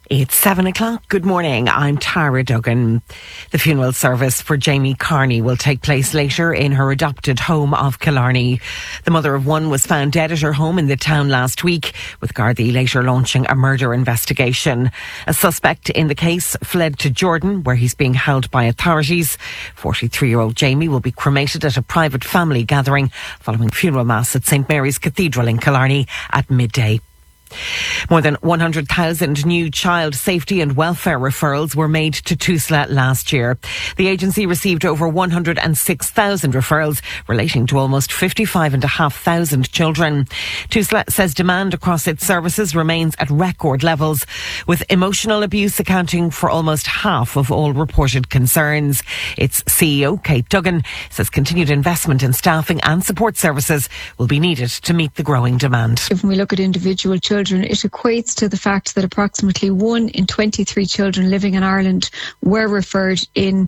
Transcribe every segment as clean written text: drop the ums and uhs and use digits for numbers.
It's 7 o'clock. Good morning. I'm Tara Duggan. The funeral service for Jamie Carney will take place later in her adopted home of Killarney. The mother of one was found dead at her home in the town last week, with Gardaí later launching a murder investigation. A suspect in the case fled to Jordan, where he's being held by authorities. 43-year-old Jamie will be cremated at a private family gathering following funeral mass at St Mary's Cathedral in Killarney at midday. More than 100,000 new child safety and welfare referrals were made to TUSLA last year. The agency received over 106,000 referrals relating to almost 55,500 children. TUSLA says demand across its services remains at record levels, with emotional abuse accounting for almost half of all reported concerns. Its CEO, Kate Duggan, says continued investment in staffing and support services will be needed to meet the growing demand. If we look at individual children, it equates to the fact that approximately 1 in 23 children living in Ireland were referred in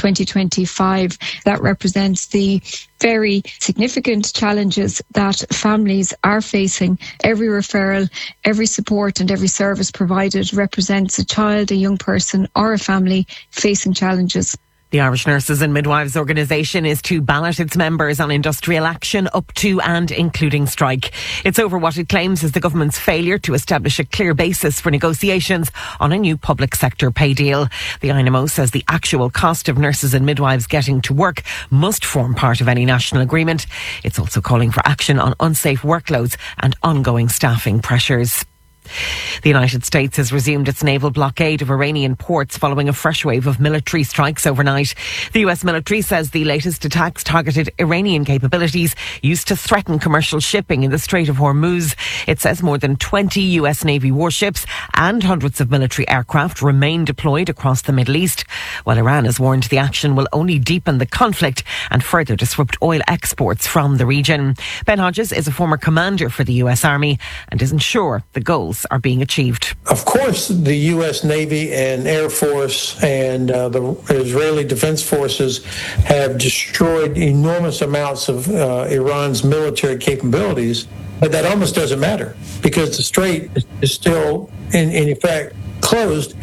2025. That represents the very significant challenges that families are facing. Every referral, every support and every service provided represents a child, a young person or a family facing challenges. The Irish Nurses and Midwives organisation is to ballot its members on industrial action up to and including strike. It's over what it claims is the government's failure to establish a clear basis for negotiations on a new public sector pay deal. The INMO says the actual cost of nurses and midwives getting to work must form part of any national agreement. It's also calling for action on unsafe workloads and ongoing staffing pressures. The United States has resumed its naval blockade of Iranian ports following a fresh wave of military strikes overnight. The US military says the latest attacks targeted Iranian capabilities used to threaten commercial shipping in the Strait of Hormuz. It says more than 20 US Navy warships and hundreds of military aircraft remain deployed across the Middle East, while Iran has warned the action will only deepen the conflict and further disrupt oil exports from the region. Ben Hodges is a former commander for the US Army and isn't sure the goals are being achieved. Of course, the U.S. Navy and Air Force and the Israeli Defense Forces have destroyed enormous amounts of Iran's military capabilities, but that almost doesn't matter because the strait is still, in effect, closed.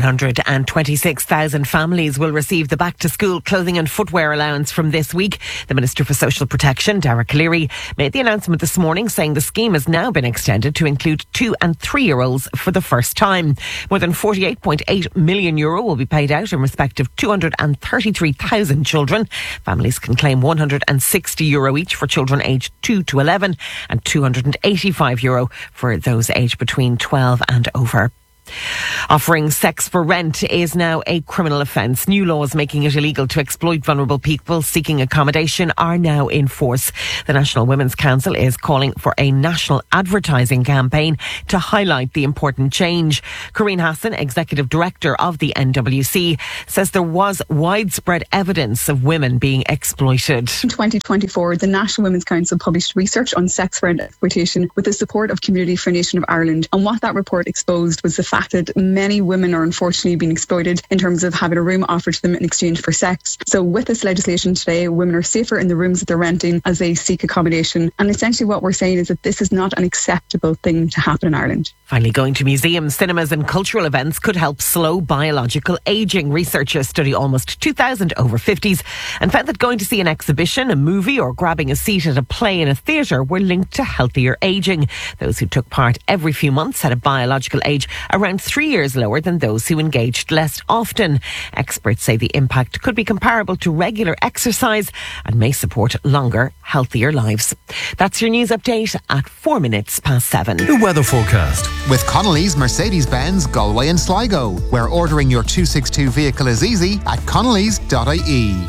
126,000 families will receive the back-to-school clothing and footwear allowance from this week. The Minister for Social Protection, Derek Leary, made the announcement this morning saying the scheme has now been extended to include 2- and 3-year-olds for the first time. More than €48.8 million will be paid out in respect of 233,000 children. Families can claim €160 each for children aged 2 to 11 and €285 for those aged between 12 and over. Offering sex for rent is now a criminal offence. New laws making it illegal to exploit vulnerable people seeking accommodation are now in force. The National Women's Council is calling for a national advertising campaign to highlight the important change. Corinne Hassan, Executive Director of the NWC, says there was widespread evidence of women being exploited. In 2024, the National Women's Council published research on sex for rent exploitation with the support of Community Foundation of Ireland. And what that report exposed was the fact that many women are unfortunately being exploited in terms of having a room offered to them in exchange for sex. So with this legislation today, women are safer in the rooms that they're renting as they seek accommodation. And essentially what we're saying is that this is not an acceptable thing to happen in Ireland. Finally, going to museums, cinemas and cultural events could help slow biological ageing. Researchers study almost 2,000 over 50s and found that going to see an exhibition, a movie or grabbing a seat at a play in a theatre were linked to healthier ageing. Those who took part every few months had a biological age around 3 years lower than those who engaged less often. Experts say the impact could be comparable to regular exercise and may support longer, healthier lives. That's your news update at 4 minutes past 7. The weather forecast. With Connolly's Mercedes-Benz Galway and Sligo, where ordering your 262 vehicle is easy at connellys.ie.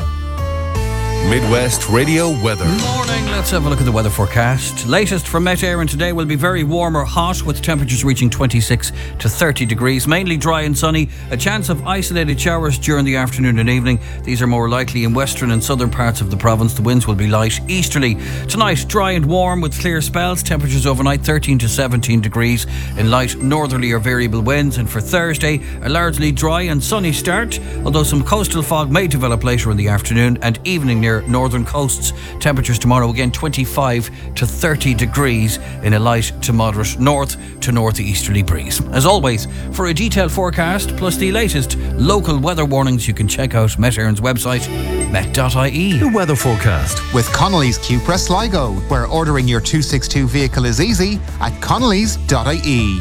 Midwest Radio weather. Morning, let's have a look at the weather forecast. Latest from Met Éireann today will be very warm or hot, with temperatures reaching 26 to 30 degrees. Mainly dry and sunny. A chance of isolated showers during the afternoon and evening. These are more likely in western and southern parts of the province. The winds will be light easterly. Tonight, dry and warm with clear spells. Temperatures overnight 13 to 17 degrees in light northerly or variable winds. And for Thursday, a largely dry and sunny start, although some coastal fog may develop later in the afternoon and evening near near northern coasts. Temperatures tomorrow again 25 to 30 degrees in a light to moderate north to northeasterly breeze. As always, for a detailed forecast plus the latest local weather warnings, you can check out Met Éireann's website, met.ie. The weather forecast. With Connolly's Cupra Sligo, where ordering your 262 vehicle is easy at connellys.ie.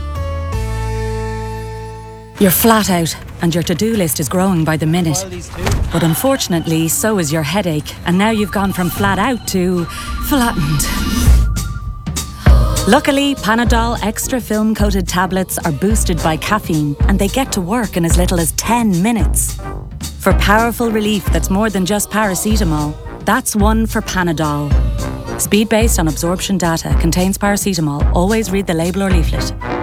You're flat out and your to-do list is growing by the minute. But unfortunately, so is your headache, and now you've gone from flat out to flattened. Luckily, Panadol Extra Film Coated tablets are boosted by caffeine and they get to work in as little as 10 minutes. For powerful relief that's more than just paracetamol, that's one for Panadol. Speed based on absorption data, contains paracetamol. Always read the label or leaflet.